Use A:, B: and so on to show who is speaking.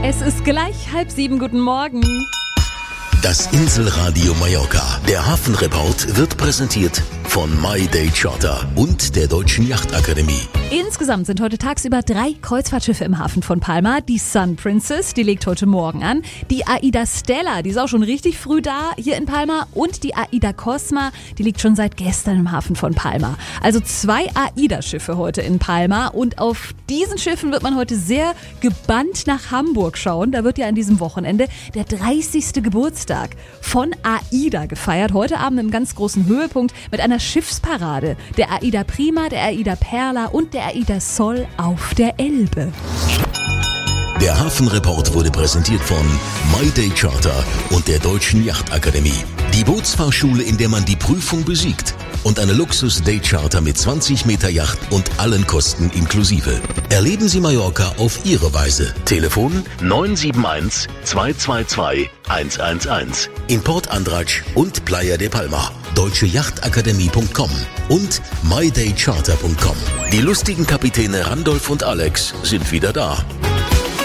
A: Es ist gleich 6:30. Guten Morgen.
B: Das Inselradio Mallorca. Der Hafenreport wird präsentiert von My Day Charter und der Deutschen Yachtakademie.
A: Insgesamt sind heute tagsüber 3 Kreuzfahrtschiffe im Hafen von Palma. Die Sun Princess, die legt heute Morgen an. Die AIDA Stella, die ist auch schon richtig früh da hier in Palma. Und die AIDA Cosma, die liegt schon seit gestern im Hafen von Palma. Also 2 AIDA-Schiffe heute in Palma. Und auf diesen Schiffen wird man heute sehr gebannt nach Hamburg schauen. Da wird ja an diesem Wochenende der 30. Geburtstag von AIDA gefeiert. Heute Abend im ganz großen Höhepunkt mit einer Schiffsparade. Der AIDA Prima, der AIDA Perla und der AIDA Sol auf der Elbe.
B: Der Hafenreport wurde präsentiert von My Day Charter und der Deutschen Yachtakademie. Die Bootsfahrschule, in der man die Prüfung besiegt. Und eine Luxus-Day-Charter mit 20 Meter Yacht und allen Kosten inklusive. Erleben Sie Mallorca auf Ihre Weise. Telefon 971 222 111. In Port Andratx und Playa de Palma. deutscheyachtakademie.com und mydaycharter.com. Die lustigen Kapitäne Randolph und Alex sind wieder da.